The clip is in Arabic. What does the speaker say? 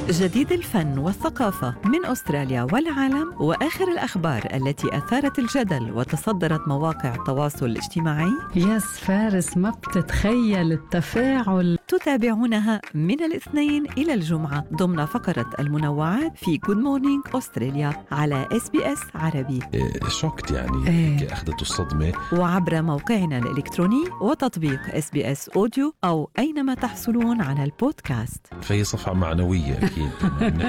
جديد الفن والثقافة من أستراليا والعالم، وآخر الأخبار التي أثارت الجدل وتصدرت مواقع التواصل الاجتماعي. يس فارس، ما بتتخيل التفاعل. تتابعونها من الاثنين إلى الجمعة ضمن فقرة المنوعات في Good Morning أستراليا على SBS عربي. شوكت يعني أخذت الصدمة. وعبر موقعنا الإلكتروني وتطبيق SBS أوديو أو أينما تحصلون على البودكاست. فهي صفعة معنوية أكيد.